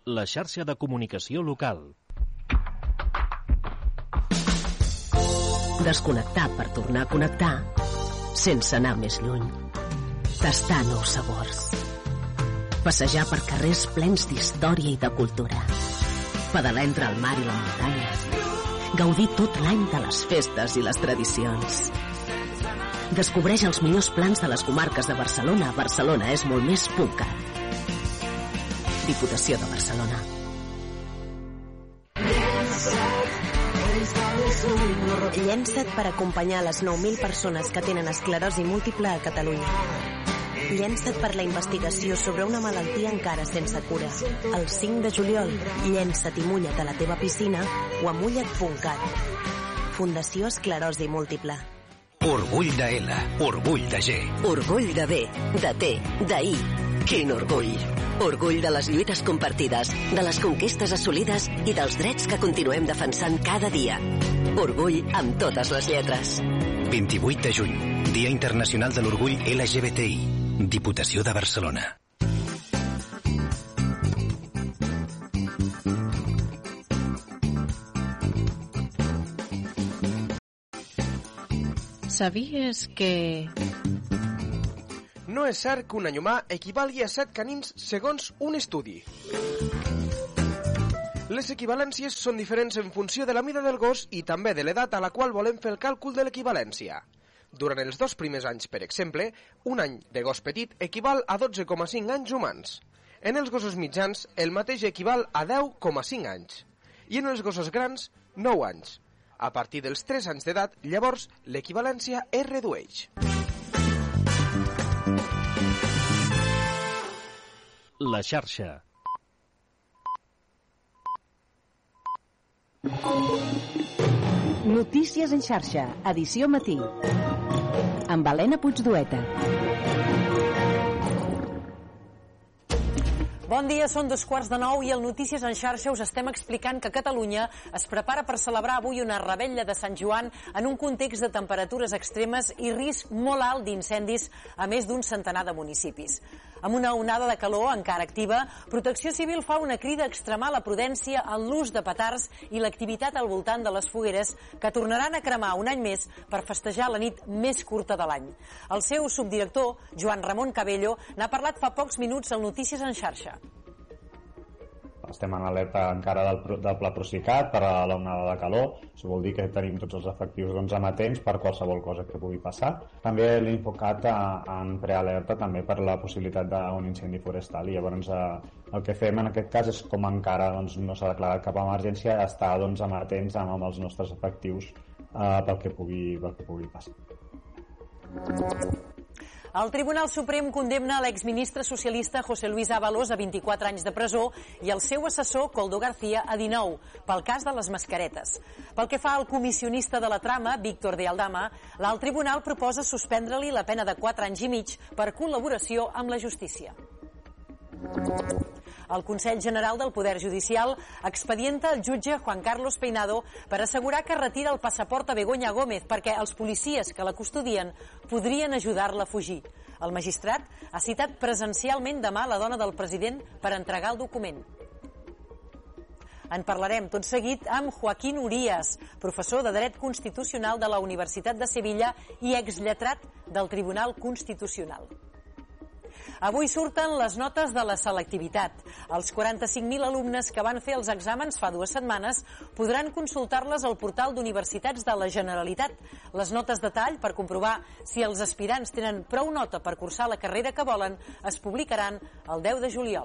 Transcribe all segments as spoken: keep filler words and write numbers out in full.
la xarxa de comunicació local. Desconnectar per tornar a connectar sense anar més lluny. Tastar nous sabors. Passejar per carrers plens d'història i de cultura. Pedalar entre el mar i la muntanya. Gaudir tot l'any de les festes i les tradicions. Descobreix els millors plans de les comarques de Barcelona. Barcelona és molt més PUNCAT. Diputació de Barcelona. Llença't per acompanyar les nou mil persones que tenen esclerosi múltiple a Catalunya. Llença't per la investigació sobre una malaltia encara sense cura. El cinc de juliol, llença't i mulla't a la teva piscina o a mulla't punt cat. Fundació Esclerosi Múltiple. Orgull de L, orgull de G. Orgull de B, de T, de I. Quin orgull! Orgull de les lluites compartides, de les conquestes assolides i dels drets que continuem defensant cada dia. Orgull amb totes les lletres. vint-i-vuit de juny, Dia Internacional de l'Orgull L G B T I. Diputació de Barcelona. Sabies que... No és cert que un any humà equivalgui a set canins segons un estudi. Les equivalències són diferents en funció de la mida del gos i també de l'edat a la qual volem fer el càlcul de l'equivalència. Durant els dos primers anys, per exemple, un any de gos petit equival a dotze coma cinc anys humans. En els gossos mitjans, el mateix equival a deu coma cinc anys. I en els gossos grans, nou anys. A partir dels tres anys d'edat, llavors, l'equivalència es redueix. La xarxa. Notícies en xarxa, edició matí. Amb Helena Puigdueta. Bon dia, són dos quarts de nou i al Notícies en xarxa us estem explicant que Catalunya es prepara per celebrar avui una revetlla de Sant Joan en un context de temperatures extremes i risc molt alt d'incendis a més d'un centenar de municipis. Amb una onada de calor encara activa, Protecció Civil fa una crida a extremar la prudència en l'ús de petards i l'activitat al voltant de les fogueres que tornaran a cremar un any més per festejar la nit més curta de l'any. El seu subdirector, Joan Ramon Cabello, n'ha parlat fa pocs minuts al Notícies en xarxa. Estem en alerta encara del, del Pla Procicat per a l'onada de calor. Això vol dir que tenim tots els efectius doncs, amatents per qualsevol cosa que pugui passar. També l'he enfocat a, en prealerta també per la possibilitat d'un incendi forestal i llavors eh, el que fem en aquest cas és com encara doncs, no s'ha declarat cap emergència, estar doncs, amatents amb, amb els nostres efectius eh, pel, que pugui, pel que pugui passar. El Tribunal Suprem condemna l'exministre socialista José Luis Ábalos a vint-i-quatre anys de presó i el seu assessor Koldo García a dinou pel cas de les mascaretes. Pel que fa al comissionista de la trama, Víctor de Aldama, l'alt tribunal proposa suspendre-li la pena de quatre anys i mig per col·laboració amb la justícia. El Consell General del Poder Judicial expedienta el jutge Juan Carlos Peinado per assegurar que retira el passaport a Begoña Gómez perquè els policies que la custodien podrien ajudar-la a fugir. El magistrat ha citat presencialment demà la dona del president per entregar el document. En parlarem tot seguit amb Joaquín Urías, professor de Dret Constitucional de la Universitat de Sevilla i exlletrat del Tribunal Constitucional. Avui surten les notes de la selectivitat. Els quaranta-cinc mil alumnes que van fer els exàmens fa dues setmanes podran consultar-les al portal d'universitats de la Generalitat. Les notes de tall per comprovar si els aspirants tenen prou nota per cursar la carrera que volen es publicaran el deu de juliol.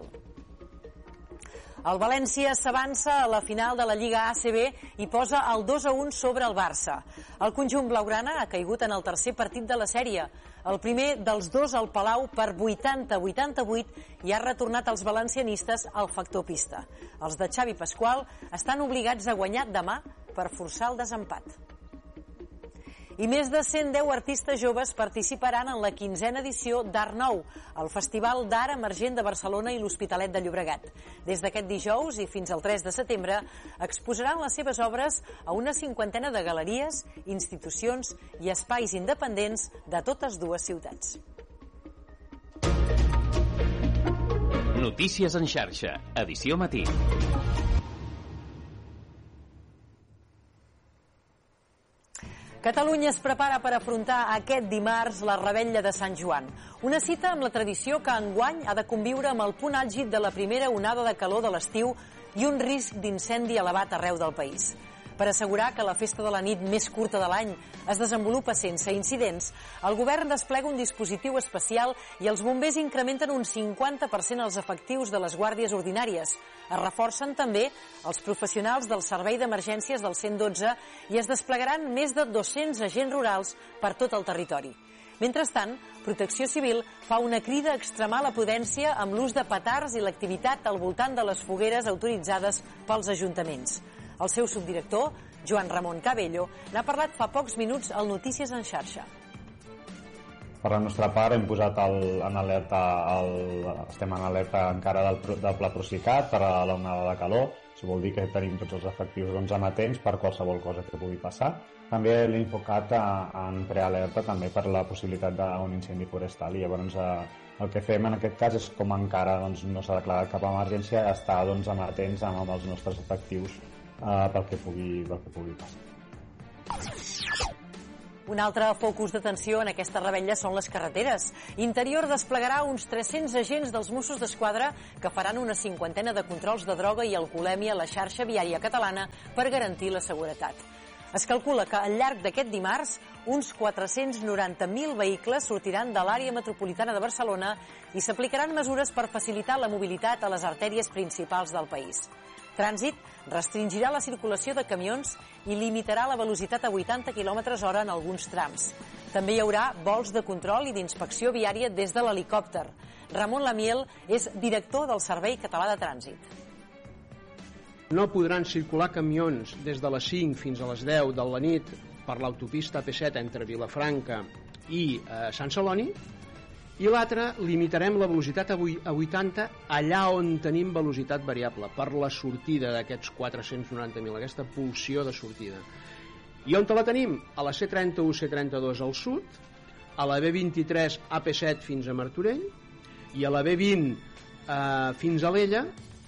El València s'avança a la final de la Lliga A C B i posa el dos a un sobre el Barça. El conjunt blaugrana ha caigut en el tercer partit de la sèrie. El primer dels dos al Palau per vuitanta a vuitanta-vuit i ha retornat als valencianistes al factor pista. Els de Xavi Pasqual estan obligats a guanyar demà per forçar el desempat. I més de cent deu artistes joves participaran en la quinzena edició d'Art Nou, el Festival d'Art Emergent de Barcelona i l'Hospitalet de Llobregat. Des d'aquest dijous i fins al tres de setembre exposaran les seves obres a una cinquantena de galeries, institucions i espais independents de totes dues ciutats. Notícies en xarxa, edició matí. Catalunya es prepara per afrontar aquest dimarts la revetlla de Sant Joan. Una cita amb la tradició que enguany ha de conviure amb el punt àlgid de la primera onada de calor de l'estiu i un risc d'incendi elevat arreu del país. Per assegurar que la festa de la nit més curta de l'any es desenvolupa sense incidents, el govern desplega un dispositiu especial i els bombers incrementen un cinquanta per cent els efectius de les guàrdies ordinàries. Es reforcen també els professionals del servei d'emergències del cent dotze i es desplegaran més de dos-cents agents rurals per tot el territori. Mentrestant, Protecció Civil fa una crida a extremar la prudència amb l'ús de petards i l'activitat al voltant de les fogueres autoritzades pels ajuntaments. El seu subdirector, Joan Ramon Cabello, n'ha parlat fa pocs minuts al Notícies en xarxa. Per la nostra part hem posat el, en alerta, el, estem en alerta encara del, del Pla Procicat per a l'onada de calor. Això vol dir que tenim tots els efectius doncs, amatents per qualsevol cosa que pugui passar. També l'he enfocat a, en prealerta també per la possibilitat d'un incendi forestal i llavors eh, el que fem en aquest cas és com encara doncs, no s'ha declarat cap emergència, estar doncs, amatents amb, amb els nostres efectius eh, pel que pugui, pel que pugui passar. Un altre focus d'atenció en aquesta revetlla són les carreteres. Interior desplegarà uns tres-cents agents dels Mossos d'Esquadra que faran una cinquantena de controls de droga i alcoholèmia a la xarxa viària catalana per garantir la seguretat. Es calcula que al llarg d'aquest dimarts uns quatre-cents noranta mil vehicles sortiran de l'àrea metropolitana de Barcelona i s'aplicaran mesures per facilitar la mobilitat a les artèries principals del país. Trànsit restringirà la circulació de camions i limitarà la velocitat a vuitanta quilòmetres hora en alguns trams. També hi haurà vols de control i d'inspecció viària des de l'helicòpter. Ramon Lamiel és director del Servei Català de Trànsit. No podran circular camions des de les cinc fins a les deu de la nit per l'autopista A P set entre Vilafranca i eh, Sant Celoni, i l'altre, limitarem la velocitat a vuitanta allà on tenim velocitat variable, per la sortida d'aquests quatre-cents noranta mil, aquesta pulsió de sortida. I on la tenim? A la C trenta-u, C trenta-dos al sud, a la B vint-i-tres, A P set fins a Martorell, i a la B vint eh, fins a Alella.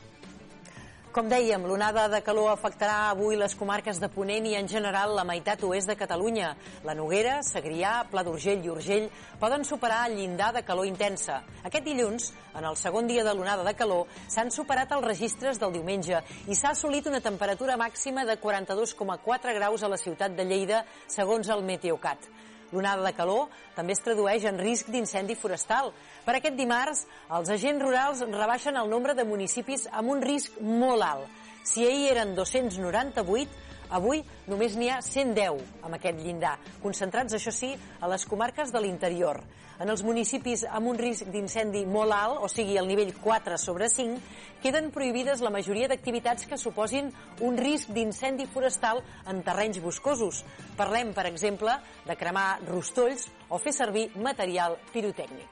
Com dèiem, l'onada de calor afectarà avui les comarques de Ponent i en general la meitat oest de Catalunya. La Noguera, Segrià, Pla d'Urgell i Urgell poden superar el llindar de calor intensa. Aquest dilluns, en el segon dia de l'onada de calor, s'han superat els registres del diumenge i s'ha assolit una temperatura màxima de quaranta-dos coma quatre graus a la ciutat de Lleida, segons el Meteocat. L'onada de calor també es tradueix en risc d'incendi forestal. Per aquest dimarts, els agents rurals rebaixen el nombre de municipis amb un risc molt alt. Si ahir eren dos-cents noranta-vuit, avui només n'hi ha cent deu amb aquest llindar, concentrats, això sí, a les comarques de l'interior. En els municipis amb un risc d'incendi molt alt, o sigui, el nivell quatre sobre cinc, queden prohibides la majoria d'activitats que suposin un risc d'incendi forestal en terrenys boscosos. Parlem, per exemple, de cremar rostolls o fer servir material pirotècnic.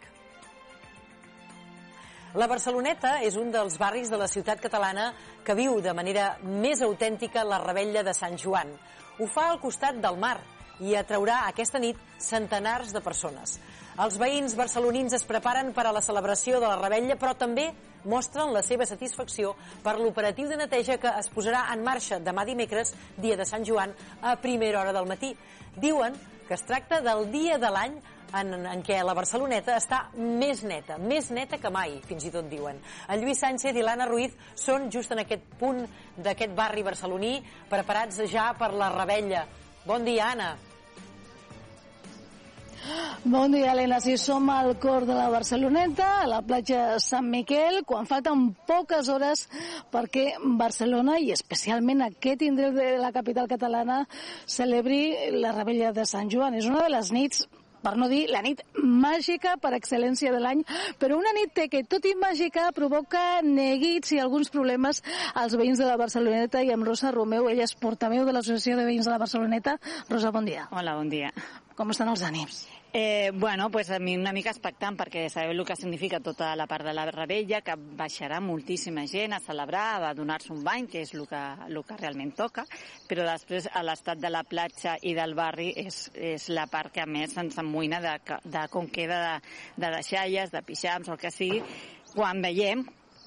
La Barceloneta és un dels barris de la ciutat catalana que viu de manera més autèntica la revetlla de Sant Joan. Ho fa al costat del mar i atraurà aquesta nit centenars de persones. Els veïns barcelonins es preparen per a la celebració de la revetlla, però també mostren la seva satisfacció per l'operatiu de neteja que es posarà en marxa demà dimecres, dia de Sant Joan, a primera hora del matí. Diuen que es tracta del dia de l'any en, en què la Barceloneta està més neta, més neta que mai, fins i tot diuen. En Lluís Sánchez i l'Anna Ruiz són just en aquest punt d'aquest barri barceloní, preparats ja per la revetlla. Bon dia, Anna. Bon dia, Helena. Sí, som al cor de la Barceloneta, a la platja Sant Miquel, quan falten poques hores perquè Barcelona, i especialment aquest indret de la capital catalana, celebri la revetlla de Sant Joan. És una de les nits, per no dir la nit màgica per excel·lència de l'any, però una nit que, tot i màgica, provoca neguits i alguns problemes als veïns de la Barceloneta, i amb Rosa Romeu, ella és portaveu de l'Associació de Veïns de la Barceloneta. Rosa, bon dia. Hola, bon dia. Com estan els ànims? Eh, bueno, pues a mi una mica expectant, perquè sabeu el que significa tota la part de la revetlla, que baixarà moltíssima gent a celebrar, a donar-se un bany, que és el que, el que realment toca, però després a l'estat de la platja i del barri és, és la part que a més ens amoïna de, de com queda de, de deixalles, de pixams o el que sigui, quan veiem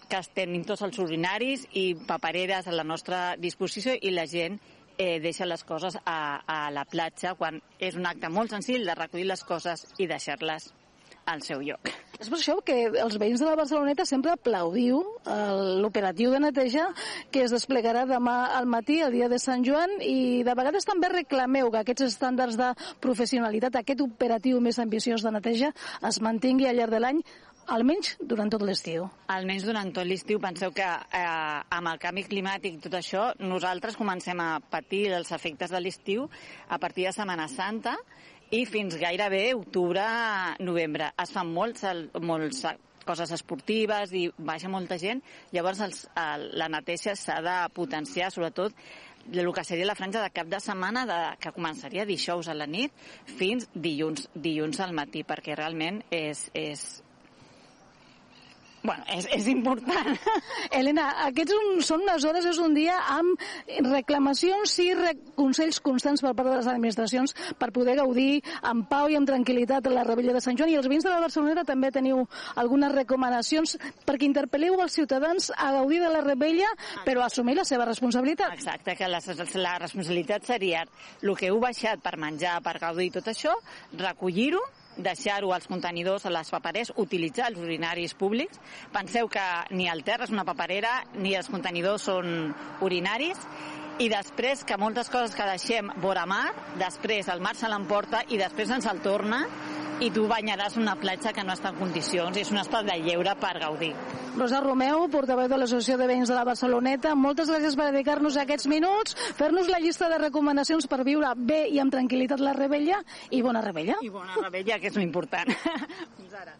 que tenim tots els urinaris i papereres a la nostra disposició i la gent eh, deixa les coses a, a la platja quan és un acte molt senzill de recollir les coses i deixar-les al seu lloc. És per això que els veïns de la Barceloneta sempre aplaudiu l'operatiu de neteja que es desplegarà demà al matí, el dia de Sant Joan, i de vegades també reclameu que aquests estàndards de professionalitat, aquest operatiu més ambiciós de neteja, es mantingui al llarg de l'any, almenys durant tot l'estiu. Almenys durant tot l'estiu. Penseu que eh, amb el canvi climàtic i tot això, nosaltres comencem a patir els efectes de l'estiu a partir de Setmana Santa i fins gairebé octubre, novembre. Es fan molts, molts coses esportives i baixa molta gent, llavors els, el, la neteja s'ha de potenciar, sobretot el que seria la franja de cap de setmana de, que començaria dijous a la nit fins dilluns, dilluns al matí, perquè realment és... és Bueno, és, és important. Helena, aquests un, són unes hores, és un dia amb reclamacions i re, consells constants per part de les administracions per poder gaudir amb pau i amb tranquil·litat la Revetlla de Sant Joan. I els veïns de la Barceloneta també teniu algunes recomanacions perquè interpel·leu els ciutadans a gaudir de la Revetlla, però a assumir la seva responsabilitat. Exacte, que la, la responsabilitat seria el que heu baixat per menjar, per gaudir tot això, recollir-ho, deixar-ho als contenidors, a les papereres, utilitzar els urinaris públics. Penseu que ni el terra és una paperera, ni els contenidors són urinaris, i després que moltes coses que deixem vora mar, després el mar se l'emporta i després ens el torna i tu banyaràs una platja que no està en condicions i és un espai de lleure per gaudir. Rosa Romeu, portaveu de l'Associació de Veïns de la Barceloneta, moltes gràcies per dedicar-nos aquests minuts, fer-nos la llista de recomanacions per viure bé i amb tranquil·litat la Revetlla, i bona Revetlla. I bona Revetlla, que és important. Fins ara.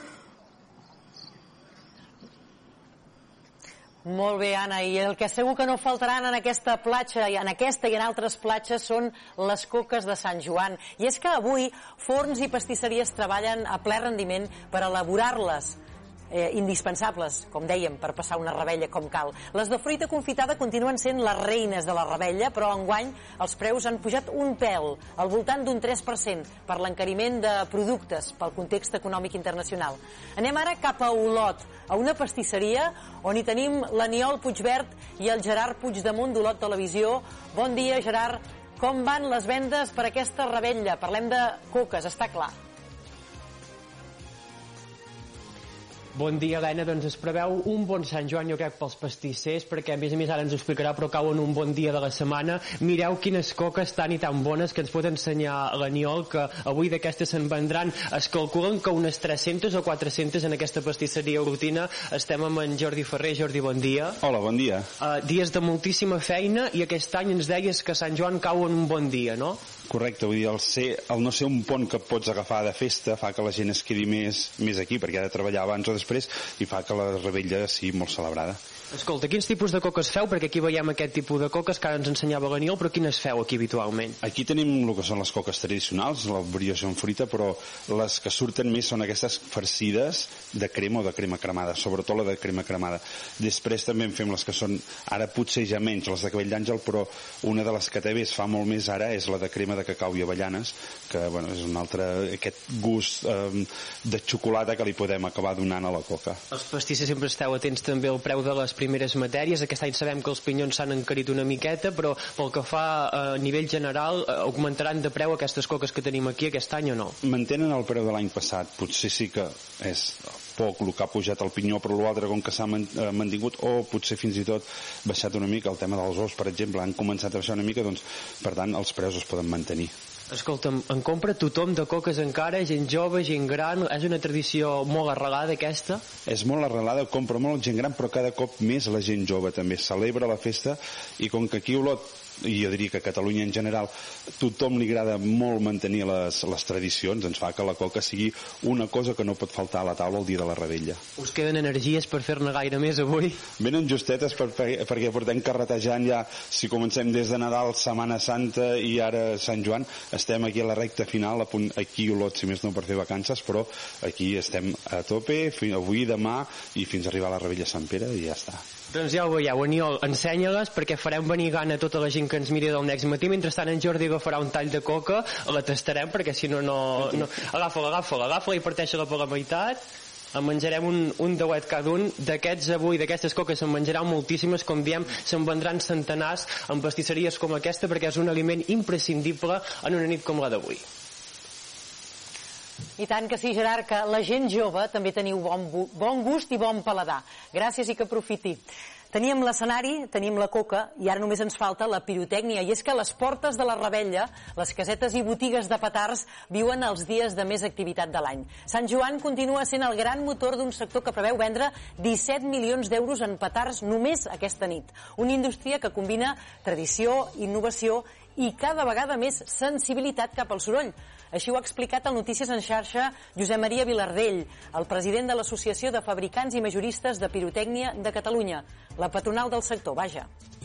Molt bé, Anna, i el que segur que no faltaran en aquesta platja, i en aquesta i en altres platges, són les coques de Sant Joan. I és que avui forns i pastisseries treballen a ple rendiment per elaborar-les. Eh, indispensables, com dèiem, per passar una Revetlla com cal. Les de fruita confitada continuen sent les reines de la Revetlla, però enguany els preus han pujat un pèl, al voltant d'un tres per cent, per l'encariment de productes pel context econòmic internacional. Anem ara cap a Olot, a una pastisseria on hi tenim l'Aniol Puigvert i el Gerard Puigdemont d'Olot Televisió. Bon dia, Gerard. Com van les vendes per aquesta Revetlla? Parlem de coques, està clar. Bon dia, Helena. Doncs es preveu un bon Sant Joan, jo crec, pels pastissers, perquè a més a més ara ens ho explicarà, però cauen un bon dia de la setmana. Mireu quines coques tan i tan bones que ens pot ensenyar l'Aniol, que avui d'aquestes se'n vendran. Es calculen que unes tres-centes o quatre-centes en aquesta pastisseria orotina. Estem amb en Jordi Ferrer. Jordi, bon dia. Hola, bon dia. Uh, dies de moltíssima feina i aquest any ens deies que Sant Joan cau en un bon dia, no? Correcte, vull dir, el, ser, el no ser un pont que pots agafar de festa fa que la gent es quedi més, més aquí, perquè ha de treballar abans o després, i fa que la Revetlla sigui molt celebrada. Escolta, quins tipus de coques feu? Perquè aquí veiem aquest tipus de coques que ara ens ensenyava l'Aniol, però quines feu aquí habitualment? Aquí tenim el que són les coques tradicionals, la brioche en fruita, però les que surten més són aquestes farcides de crema o de crema cremada, sobretot la de crema cremada. Després també en fem les que són, ara potser ja menys, les de cabell d'àngel, però una de les que també es fa molt més ara és la de crema de cacau i avellanes, que bueno, és un altre, aquest gust eh, de xocolata que li podem acabar donant a la coca. Els pastissers sempre esteu atents també al preu de les primeres matèries. Aquest any sabem que els pinyons s'han encarit una miqueta, però pel que fa a nivell general, augmentaran de preu aquestes coques que tenim aquí aquest any o no? Mantenen el preu de l'any passat. Potser sí que és poc el que ha pujat el pinyó, però l'altre com que s'ha mantingut, o potser fins i tot baixat una mica. El tema dels ous, per exemple, han començat a baixar una mica, doncs, per tant, els preus es poden mantenir. Escolta'm, en compra tothom de coques encara, gent jove, gent gran, és una tradició molt arrelada aquesta? És molt arrelada, compra molt gent gran, però cada cop més la gent jove també celebra la festa, i com que aquí a Olot, i jo diria que a Catalunya en general, tothom li agrada molt mantenir les, les tradicions, ens fa que la coca sigui una cosa que no pot faltar a la taula el dia de la Revetlla. Us queden energies per fer-ne gaire més avui? Venen justetes per, per, perquè portem carretejant ja, si comencem des de Nadal, Setmana Santa i ara Sant Joan, estem aquí a la recta final, a punt, aquí a Olot, si més no per fer vacances, però aquí estem a tope, avui, demà, i fins a arribar a la Revetlla Sant Pere, i ja està. Doncs ja ho veieu, Aniol, ensenya-les perquè farem venir gana a tota la gent que ens miri del Next Matí. Mentrestant en Jordi agafarà un tall de coca, la tastarem perquè si no, no... no... Agafa-la, agafa-la, agafa-la i parteix-la per la meitat. En menjarem un, un dauet cada un. D'aquests avui, d'aquestes coques, se'n menjaran moltíssimes, com diem, se'n vendran centenars en pastisseries com aquesta, perquè és un aliment imprescindible en una nit com la d'avui. I tant que sí, Gerard, que la gent jove també teniu bon, bon gust i bon paladar. Gràcies i que aprofiti. Teníem l'escenari, tenim la coca i ara només ens falta la pirotècnia, i és que les portes de la Revetlla, les casetes i botigues de petards viuen els dies de més activitat de l'any. Sant Joan continua sent el gran motor d'un sector que preveu vendre disset milions d'euros en petards només aquesta nit. Una indústria que combina tradició, innovació i cada vegada més sensibilitat cap al soroll. Així ho ha explicat al Notícies en xarxa Josep Maria Vilardell, el president de l'Associació de Fabricants i Majoristes de Pirotècnia de Catalunya, la patronal del sector, vaja.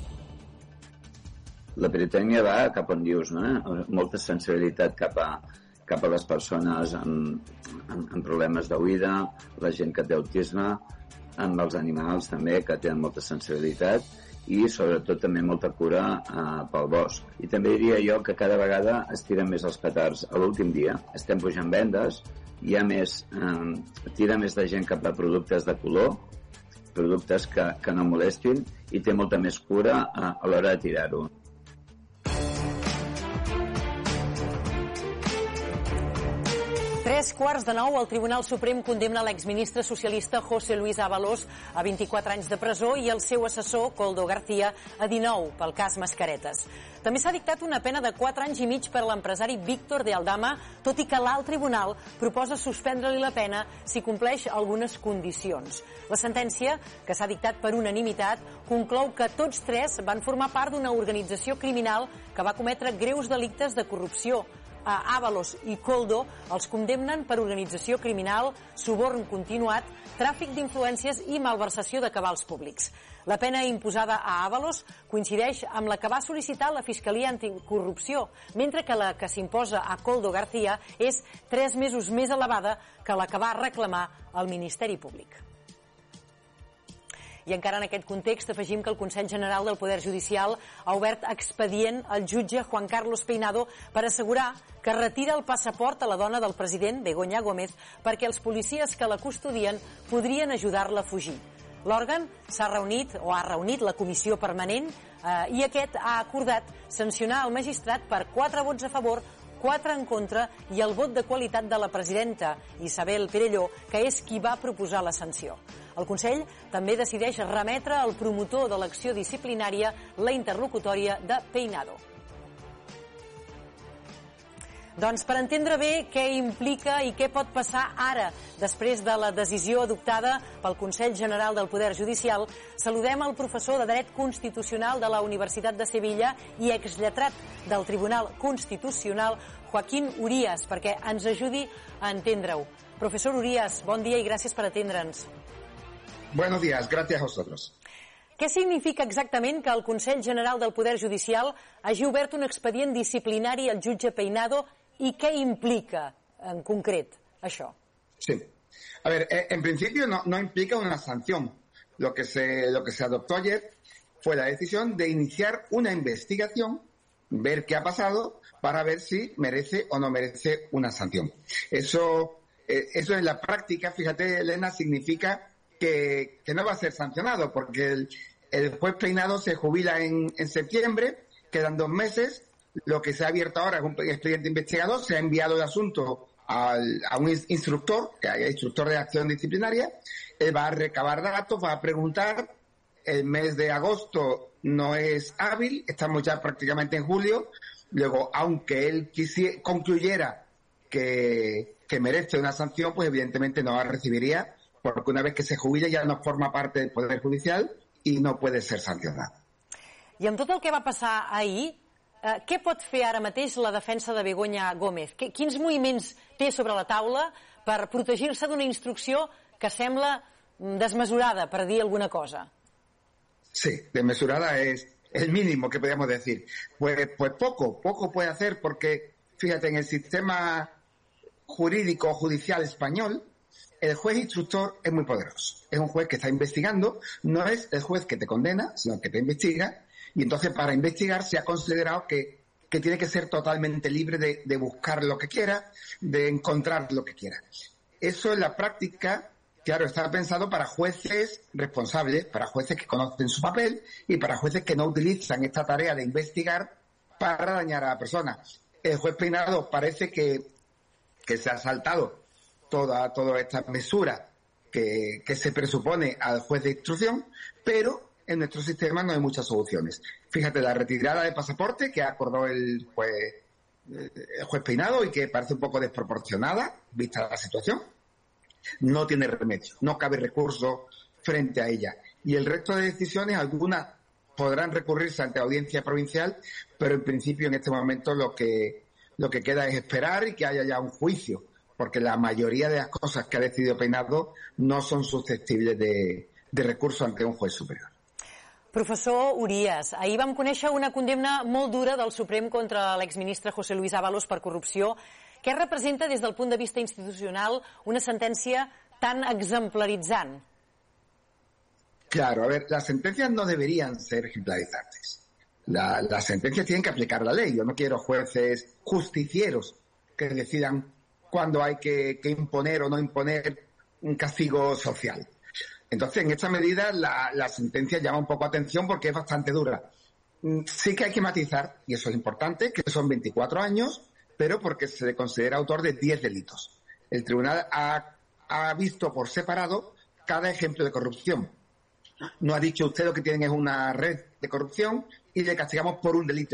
La pirotècnia va cap on dius, no? Molta sensibilitat cap a, cap a les persones amb, amb, amb problemes d'oïda, la gent que té autisme, amb els animals també, que tenen molta sensibilitat, i sobretot també molta cura eh, pel bosc. I també diria jo que cada vegada es tiren més els petards. A l'últim dia estem pujant vendes, hi ha més, eh, tira més de gent cap a productes de color, productes que, que no molestin, i té molta més cura eh, a l'hora de tirar-ho. Tres quarts de nou, el Tribunal Suprem condemna l'exministre socialista José Luis Ábalos a vint-i-quatre anys de presó i el seu assessor, Koldo García, a dinou pel cas Mascaretes. També s'ha dictat una pena de quatre anys i mig per a l'empresari Víctor de Aldama, tot i que l'alt tribunal proposa suspendre-li la pena si compleix algunes condicions. La sentència, que s'ha dictat per unanimitat, conclou que tots tres van formar part d'una organització criminal que va cometre greus delictes de corrupció. A Ábalos i Koldo els condemnen per organització criminal, suborn continuat, tràfic d'influències i malversació de cabals públics. La pena imposada a Ábalos coincideix amb la que va sol·licitar la Fiscalia Anticorrupció, mentre que la que s'imposa a Koldo García és tres mesos més elevada que la que va reclamar el Ministeri Públic. I encara en aquest context afegim que el Consell General del Poder Judicial ha obert expedient al jutge Juan Carlos Peinado per assegurar que retira el passaport a la dona del president, Begoña Gómez, perquè els policies que la custodien podrien ajudar-la a fugir. L'òrgan s'ha reunit, o ha reunit la comissió permanent, eh, i aquest ha acordat sancionar el magistrat per quatre vots a favor, quatre en contra i el vot de qualitat de la presidenta, Isabel Perelló, que és qui va proposar la sanció. El Consell també decideix remetre al promotor de l'acció disciplinària la interlocutòria de Peinado. Doncs per entendre bé què implica i què pot passar ara, després de la decisió adoptada pel Consell General del Poder Judicial, saludem el professor de Dret Constitucional de la Universitat de Sevilla i exlletrat del Tribunal Constitucional, Joaquín Urías, perquè ens ajudi a entendre-ho. Professor Urías, bon dia i gràcies per atendre'ns. Buenos días, gracias a vosotros. Què significa exactament que el Consell General del Poder Judicial hagi obert un expedient disciplinari al jutge Peinado i què implica en concret això? Sí. A ver, en principio no, no implica una sanción. Lo que se, lo que se adoptó ayer fue la decisión de iniciar una investigación, ver qué ha pasado, para ver si merece o no merece una sanción. Eso, eh, eso en la práctica, fíjate, Elena, significa que, que no va a ser sancionado, porque el, el juez Peinado se jubila en, en septiembre, quedan dos meses, lo que se ha abierto ahora es un expediente investigador, se ha enviado el asunto al, a un instructor, que hay instructor de acción disciplinaria, él va a recabar datos, va a preguntar, el mes de agosto no es hábil, estamos ya prácticamente en julio, luego, aunque él quisiera, concluyera que, que merece una sanción, pues evidentemente no la recibiría, porque una vez que se jubila ya no forma parte del Poder Judicial i no puede ser sancionat. I amb tot el que va passar ahir, eh, què pot fer ara mateix la defensa de Begoña Gómez? Quins moviments té sobre la taula per protegir-se d'una instrucció que sembla desmesurada, per dir alguna cosa? Sí, desmesurada es el mínimo que podríamos decir. Pues, pues poco, poco puede hacer porque, fíjate, en el sistema jurídico judicial español, el juez instructor es muy poderoso. Es un juez que está investigando, no es el juez que te condena, sino que te investiga, y entonces para investigar se ha considerado que, que tiene que ser totalmente libre de, de buscar lo que quiera, de encontrar lo que quiera. Eso en la práctica Claro, está pensado para jueces responsables, para jueces que conocen su papel y para jueces que no utilizan esta tarea de investigar para dañar a la persona. El juez Peinado parece que, que se ha saltado toda, toda esta mesura que, que se presupone al juez de instrucción, pero en nuestro sistema no hay muchas soluciones. Fíjate, la retirada de pasaporte que acordó el juez, el juez Peinado y que parece un poco desproporcionada, vista la situación, no tiene remedio, no cabe recurso frente a ella. Y el resto de decisiones, algunas podrán recurrirse ante audiencia provincial, pero en principio en este momento lo que, lo que queda es esperar y que haya ya un juicio, porque la mayoría de las cosas que ha decidido Peinado no son susceptibles de, de recurso ante un juez superior. Professor Urías, ahir vam conèixer una condemna molt dura del Suprem contra l'exministre José Luis Ábalos per corrupció. Què representa des del punt de vista institucional una sentència tan exemplaritzant? Claro, a ver, las sentencias no deberían ser ejemplarizantes. La, las sentencias tienen que aplicar la ley. Yo no quiero jueces justicieros que decidan cuándo hay que, que imponer o no imponer un castigo social. Entonces, en esta medida, la, la sentencia llama un poco atención porque es bastante dura. Sí que hay que matizar, y eso es importante, que son veinticuatro años, pero porque se le considera autor de diez delitos. El tribunal ha, ha visto por separado cada ejemplo de corrupción. No ha dicho usted lo que tienen es una red de corrupción y le castigamos por un delito